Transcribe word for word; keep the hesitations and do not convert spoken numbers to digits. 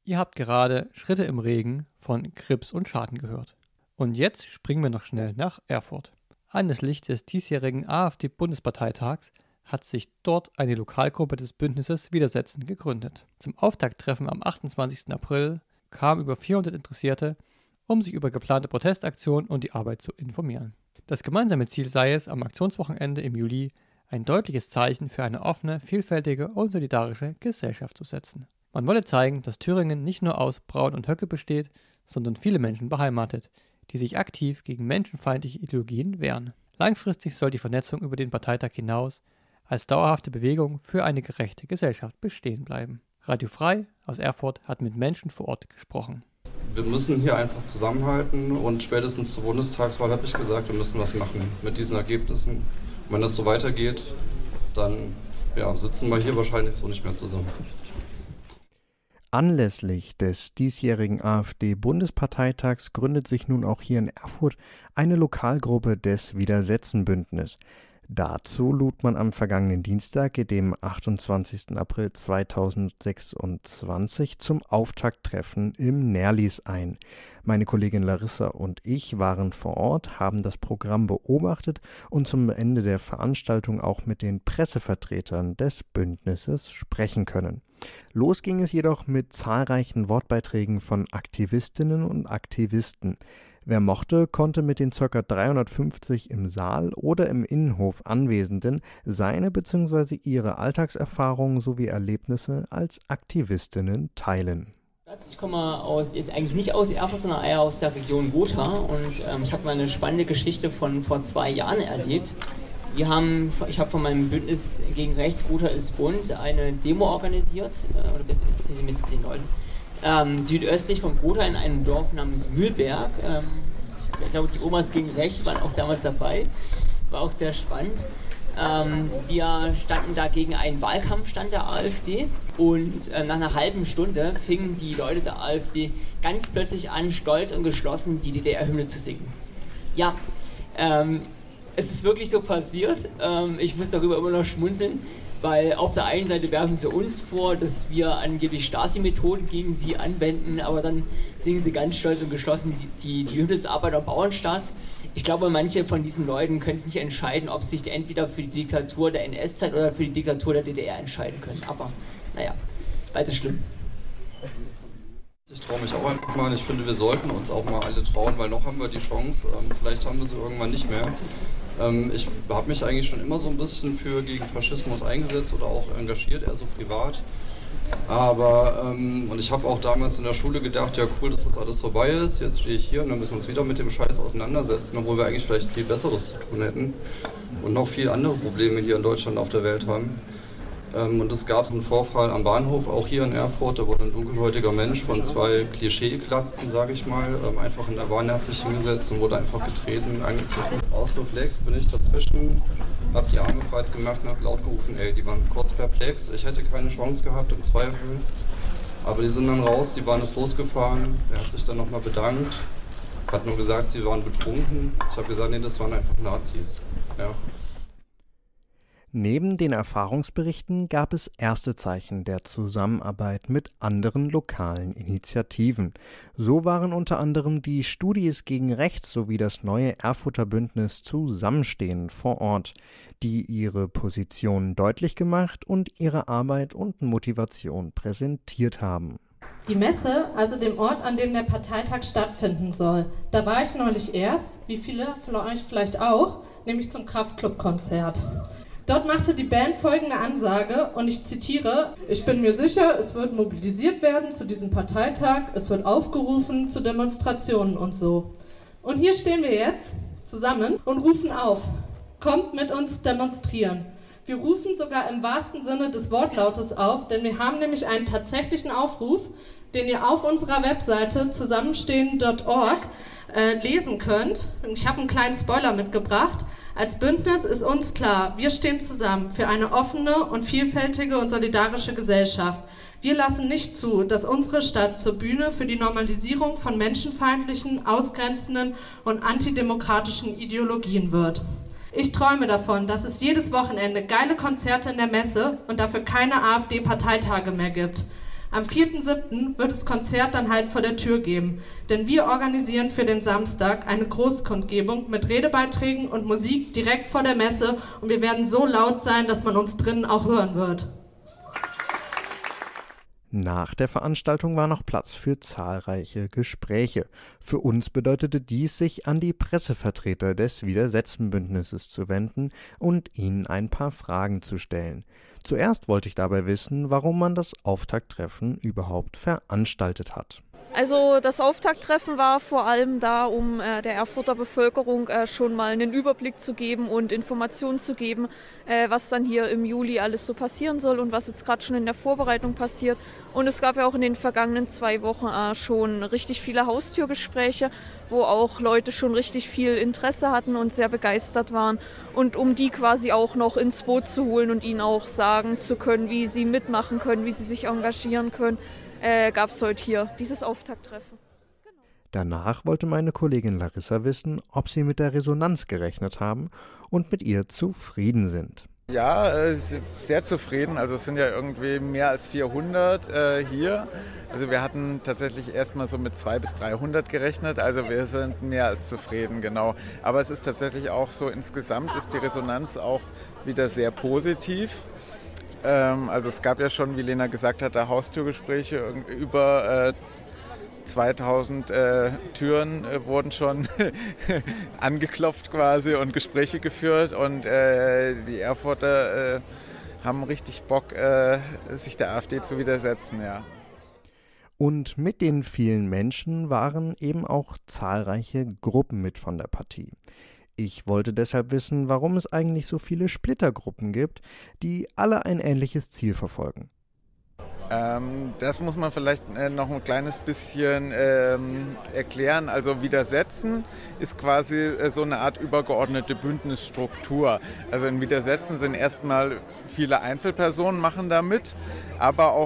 Ihr habt gerade Schritte im Regen von Krips und Schaden gehört. Und jetzt springen wir noch schnell nach Erfurt. Anlässlich des diesjährigen AfD-Bundesparteitags hat sich dort eine Lokalgruppe des Bündnisses Widersetzen gegründet. Zum Auftakttreffen am achtundzwanzigsten April kamen über vierhundert Interessierte, um sich über geplante Protestaktionen und die Arbeit zu informieren. Das gemeinsame Ziel sei es, am Aktionswochenende im Juli ein deutliches Zeichen für eine offene, vielfältige und solidarische Gesellschaft zu setzen. Man wolle zeigen, dass Thüringen nicht nur aus Braun und Höcke besteht, sondern viele Menschen beheimatet, die sich aktiv gegen menschenfeindliche Ideologien wehren. Langfristig soll die Vernetzung über den Parteitag hinaus als dauerhafte Bewegung für eine gerechte Gesellschaft bestehen bleiben. Radio Frei aus Erfurt hat mit Menschen vor Ort gesprochen. Wir müssen hier einfach zusammenhalten und spätestens zur Bundestagswahl habe ich gesagt, wir müssen was machen mit diesen Ergebnissen. Und wenn das so weitergeht, dann ja, sitzen wir hier wahrscheinlich so nicht mehr zusammen. Anlässlich des diesjährigen AfD-Bundesparteitags gründet sich nun auch hier in Erfurt eine Lokalgruppe des Widersetzen-Bündnis. Dazu lud man am vergangenen Dienstag, dem achtundzwanzigsten April zweitausendsechsundzwanzig, zum Auftakttreffen im Nerlis ein. Meine Kollegin Larissa und ich waren vor Ort, haben das Programm beobachtet und zum Ende der Veranstaltung auch mit den Pressevertretern des Bündnisses sprechen können. Los ging es jedoch mit zahlreichen Wortbeiträgen von Aktivistinnen und Aktivisten. Wer mochte, konnte mit den ca. dreihundertfünfzig im Saal oder im Innenhof Anwesenden seine bzw. ihre Alltagserfahrungen sowie Erlebnisse als Aktivistinnen teilen. Ich komme aus, jetzt eigentlich nicht aus Erfurt, sondern eher aus der Region Gotha und ähm, ich habe mal eine spannende Geschichte von vor zwei Jahren erlebt. Wir haben, ich habe von meinem Bündnis gegen Rechts Gotha ist bunt eine Demo organisiert, äh, oder beziehungsweise mit den Leuten. Ähm, südöstlich von Gotha in einem Dorf namens Mühlberg. Ähm, ich glaube, die Omas gegen Rechts waren auch damals dabei. War auch sehr spannend. Ähm, wir standen da gegen einen Wahlkampfstand der AfD und äh, nach einer halben Stunde fingen die Leute der AfD ganz plötzlich an, stolz und geschlossen die D D R-Hymne zu singen. Ja, ähm, es ist wirklich so passiert. Ähm, ich muss darüber immer noch schmunzeln. Weil auf der einen Seite werfen sie uns vor, dass wir angeblich Stasi-Methoden gegen sie anwenden, aber dann singen sie ganz stolz und geschlossen die, die, die Hymne des Arbeiter- und Bauernstaats. Ich glaube, manche von diesen Leuten können es nicht entscheiden, ob sie sich entweder für die Diktatur der N S-Zeit oder für die Diktatur der D D R entscheiden können. Aber naja, beides schlimm. Ich traue mich auch einfach mal. Ich finde, wir sollten uns auch mal alle trauen, weil noch haben wir die Chance. Ähm, vielleicht haben wir sie irgendwann nicht mehr. Ähm, ich habe mich eigentlich schon immer so ein bisschen für gegen Faschismus eingesetzt oder auch engagiert, eher so privat. Aber, ähm, und ich habe auch damals in der Schule gedacht, ja cool, dass das alles vorbei ist. Jetzt stehe ich hier und dann müssen wir uns wieder mit dem Scheiß auseinandersetzen, obwohl wir eigentlich vielleicht viel Besseres zu tun hätten und noch viel andere Probleme hier in Deutschland auf der Welt haben. Ähm, und es gab einen Vorfall am Bahnhof, auch hier in Erfurt, da wurde ein dunkelhäutiger Mensch von zwei Klischee-Klatzen, sage ich mal, ähm, einfach in der Bahn hat sich hingesetzt und wurde einfach getreten, angegriffen. Aus Reflex bin ich dazwischen, habe die Arme breit gemacht und habe laut gerufen, ey, die waren kurz perplex, ich hätte keine Chance gehabt im Zweifel. Aber die sind dann raus, die Bahn ist losgefahren, er hat sich dann nochmal bedankt, hat nur gesagt, sie waren betrunken. Ich habe gesagt, nee, das waren einfach Nazis. Ja. Neben den Erfahrungsberichten gab es erste Zeichen der Zusammenarbeit mit anderen lokalen Initiativen. So waren unter anderem die Studis gegen Rechts sowie das neue Erfurter Bündnis Zusammenstehen vor Ort, die ihre Position deutlich gemacht und ihre Arbeit und Motivation präsentiert haben. Die Messe, also dem Ort, an dem der Parteitag stattfinden soll, da war ich neulich erst, wie viele von euch vielleicht auch, nämlich zum Kraftklub-Konzert. Dort machte die Band folgende Ansage und ich zitiere: Ich bin mir sicher, es wird mobilisiert werden zu diesem Parteitag, es wird aufgerufen zu Demonstrationen und so. Und hier stehen wir jetzt zusammen und rufen auf: Kommt mit uns demonstrieren. Wir rufen sogar im wahrsten Sinne des Wortlautes auf, denn wir haben nämlich einen tatsächlichen Aufruf, den ihr auf unserer Webseite zusammenstehen punkt org äh, lesen könnt. Ich habe einen kleinen Spoiler mitgebracht. Als Bündnis ist uns klar, wir stehen zusammen für eine offene und vielfältige und solidarische Gesellschaft. Wir lassen nicht zu, dass unsere Stadt zur Bühne für die Normalisierung von menschenfeindlichen, ausgrenzenden und antidemokratischen Ideologien wird. Ich träume davon, dass es jedes Wochenende geile Konzerte in der Messe und dafür keine AfD-Parteitage mehr gibt. Am vierten siebten wird das Konzert dann halt vor der Tür geben, denn wir organisieren für den Samstag eine Großkundgebung mit Redebeiträgen und Musik direkt vor der Messe und wir werden so laut sein, dass man uns drinnen auch hören wird. Nach der Veranstaltung war noch Platz für zahlreiche Gespräche. Für uns bedeutete dies, sich an die Pressevertreter des Widersetzenbündnisses zu wenden und ihnen ein paar Fragen zu stellen. Zuerst wollte ich dabei wissen, warum man das Auftakttreffen überhaupt veranstaltet hat. Also das Auftakttreffen war vor allem da, um äh, der Erfurter Bevölkerung äh, schon mal einen Überblick zu geben und Informationen zu geben, äh, was dann hier im Juli alles so passieren soll und was jetzt gerade schon in der Vorbereitung passiert. Und es gab ja auch in den vergangenen zwei Wochen äh, schon richtig viele Haustürgespräche, wo auch Leute schon richtig viel Interesse hatten und sehr begeistert waren. Und um die quasi auch noch ins Boot zu holen und ihnen auch sagen zu können, wie sie mitmachen können, wie sie sich engagieren können, Äh, gab es heute hier dieses Auftakttreffen. Genau. Danach wollte meine Kollegin Larissa wissen, ob sie mit der Resonanz gerechnet haben und mit ihr zufrieden sind. Ja, äh, sehr zufrieden. Also es sind ja irgendwie mehr als vierhundert äh, hier. Also wir hatten tatsächlich erstmal so mit zweihundert bis dreihundert gerechnet. Also wir sind mehr als zufrieden, genau. Aber es ist tatsächlich auch so, insgesamt ist die Resonanz auch wieder sehr positiv. Also es gab ja schon, wie Lena gesagt hat, da Haustürgespräche, über äh, zweitausend äh, Türen äh, wurden schon angeklopft quasi und Gespräche geführt und äh, die Erfurter äh, haben richtig Bock, äh, sich der AfD zu widersetzen, ja. Und mit den vielen Menschen waren eben auch zahlreiche Gruppen mit von der Partie. Ich wollte deshalb wissen, warum es eigentlich so viele Splittergruppen gibt, die alle ein ähnliches Ziel verfolgen. Ähm, das muss man vielleicht äh, noch ein kleines bisschen ähm, erklären. Also Widersetzen ist quasi äh, so eine Art übergeordnete Bündnisstruktur. Also in Widersetzen sind erstmal viele Einzelpersonen machen da mit, aber auch